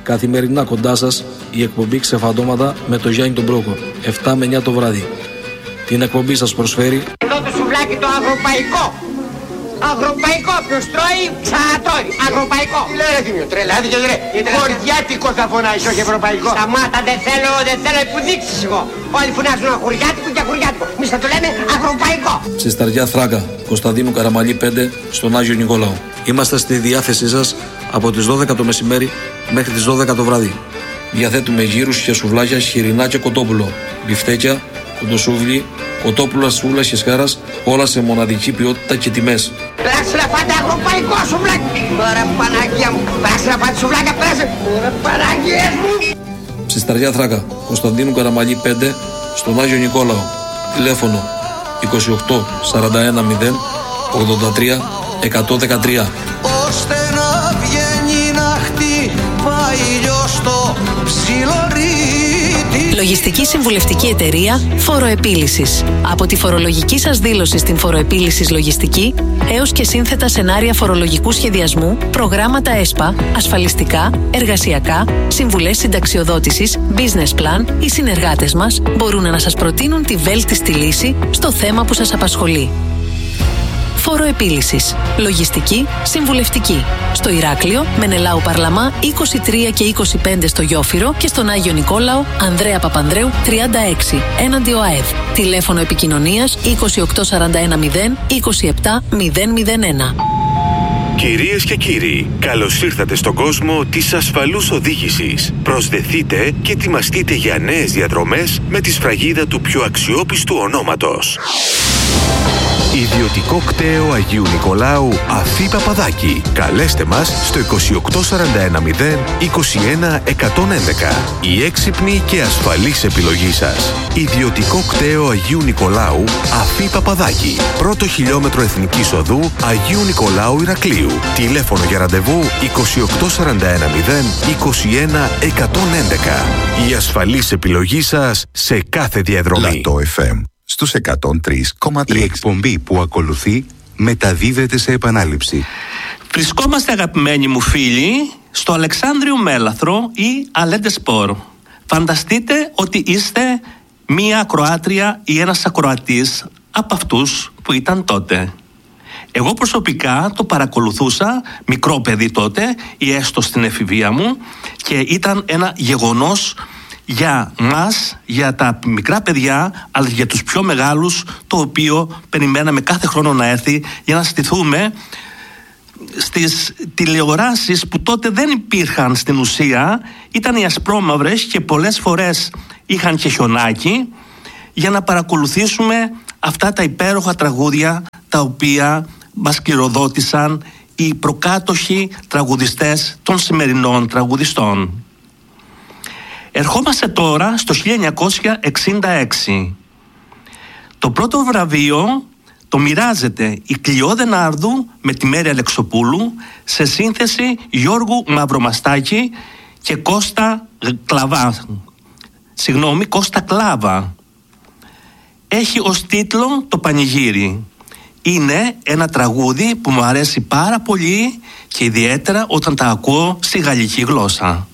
Καθημερινά κοντά σας η εκπομπή Ξεφαντώματα με το Γιάννη τον Πρόκο, 7 με 9 το βράδυ. Την εκπομπή σας προσφέρει εδώ το σουβλάκι το αγροπαϊκό. Αγροπαϊκό, ποιος τρώει, ξανατρώει. Αγροπαϊκό. Τι λέει ρε Θήμιο, τρελάθηκε ρε. Χωριάτικο θα φωνάεις, όχι ευρωπαϊκό. Σταμάτα, δεν θέλω που δείξεις εγώ. Όλοι φωνάζουν χωριάτικο και χωριάτικο. Εμείς θα το λέμε αγροπαϊκό. στη Σταριά Θράκα, Κωνσταντίνου Καραμαλή 5, στον Άγιο Νικόλαο. Είμαστε στη διάθεσή σας από τις 12 το μεσημέρι μέχρι τις 12 το βράδυ. Διαθέτουμε γύρους και σουβλάκια, χοιρινά και κοτόπουλο, μπιφτέκια, κοντοσούβλι, κοτόπουλα, σούβλας και σκάρας, όλα σε μοναδική ποιότητα και τιμές. Πέρασε να φάτε αγροπαϊκό σουβλάκι. Ωραία Παναγία μου. Πέρασε να φάτε σουβλάκια, πέρασε. Ωραία Παναγίες μου. Στη Σταριά Θράκα, Κωνσταντίνου Καραμαλή 5, στον Άγιο Νικόλαο. Τηλέφωνο 28 41 0 83 113. Ώστε να βγαίνει να χτυπάει λιώστο ψιλορίτι. Λογιστική συμβουλευτική εταιρεία Φοροεπίλυσης. Από τη φορολογική σας δήλωση στην Φοροεπίλυσης Λογιστική έως και σύνθετα σενάρια φορολογικού σχεδιασμού, προγράμματα ΕΣΠΑ, ασφαλιστικά, εργασιακά, συμβουλές συνταξιοδότησης, business plan, οι συνεργάτες μας μπορούν να σας προτείνουν τη βέλτιστη λύση στο θέμα που σας απασχολεί. Φοροεπίλυσης. Λογιστική, συμβουλευτική. Στο Ηράκλειο, Μενελάου Παρλαμά 23 και 25 στο Γιόφυρο και στον Άγιο Νικόλαο, Ανδρέα Παπανδρέου 36, έναντι ΟΑΕΔ. Τηλέφωνο επικοινωνίας 2841 0 27 001. Κυρίες και κύριοι, καλώς ήρθατε στον κόσμο της ασφαλούς οδήγησης. Προσδεθείτε και ετοιμαστείτε για νέες διαδρομές με τη σφραγίδα του πιο αξιόπιστου ονόματος. Ιδιωτικό κτέο Αγίου Νικολάου Αφή Παπαδάκη. Καλέστε μας στο 2841 0 21 111. Η έξυπνη και ασφαλής επιλογή σας. Ιδιωτικό κτέο Αγίου Νικολάου Αφή Παπαδάκη. Πρώτο χιλιόμετρο Εθνικής Οδού Αγίου Νικολάου Ηρακλείου. Τηλέφωνο για ραντεβού 2841 0 21 111. Η ασφαλής επιλογή σας σε κάθε διαδρομή. Λατό FM. Στους 103,3. Η εκπομπή που ακολουθεί μεταδίδεται σε επανάληψη. Βρισκόμαστε, αγαπημένοι μου φίλοι, στο Αλεξάνδριο Μέλαθρο ή Αλέντε Σπορ. Φανταστείτε ότι είστε μία ακροάτρια ή ένας ακροατής από αυτούς που ήταν τότε. Εγώ προσωπικά το παρακολουθούσα, μικρό παιδί τότε ή έστω στην εφηβεία μου, και ήταν ένα γεγονός για μας, για τα μικρά παιδιά, αλλά για τους πιο μεγάλους, το οποίο περιμέναμε κάθε χρόνο να έρθει για να στηθούμε στις τηλεοράσεις που τότε δεν υπήρχαν στην ουσία, ήταν οι ασπρόμαυρες και πολλές φορές είχαν και χιονάκι, για να παρακολουθήσουμε αυτά τα υπέροχα τραγούδια τα οποία μας κληροδότησαν οι προκάτοχοι τραγουδιστές των σημερινών τραγουδιστών. Ερχόμαστε τώρα στο 1966. Το πρώτο βραβείο το μοιράζεται η Κλειό Δενάρδου με τη Μέρη Αλεξοπούλου σε σύνθεση Γιώργου Μαυρομαστάκη και Κώστα Κλάβα. Έχει ως τίτλο το Πανηγύρι. Είναι ένα τραγούδι που μου αρέσει πάρα πολύ και ιδιαίτερα όταν τα ακούω στη γαλλική γλώσσα.